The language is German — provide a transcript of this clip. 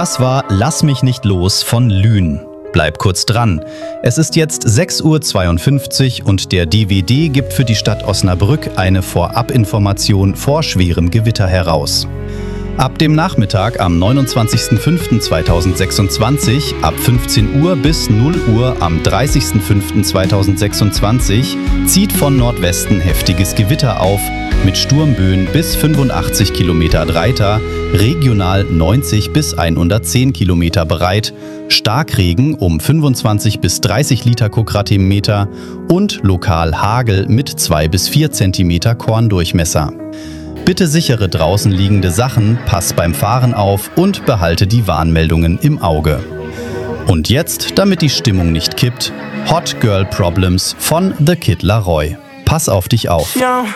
Das war Lass mich nicht los von Lühn. Bleib kurz dran. Es ist jetzt 6:52 Uhr und der DWD gibt für die Stadt Osnabrück eine Vorabinformation vor schwerem Gewitter heraus. Ab dem Nachmittag am 29.05.2026 ab 15 Uhr bis 0 Uhr am 30.05.2026 zieht von Nordwesten heftiges Gewitter auf, mit Sturmböen bis 85 Kilometer Breiter, regional 90 bis 110 Kilometer breit, Starkregen um 25 bis 30 Liter Quadratmeter und lokal Hagel mit 2 bis 4 Zentimeter Korndurchmesser. Bitte sichere draußen liegende Sachen, pass beim Fahren auf und behalte die Warnmeldungen im Auge. Und jetzt, damit die Stimmung nicht kippt, Hot Girl Problems von The Kid Laroi. Pass auf dich auf. Ja.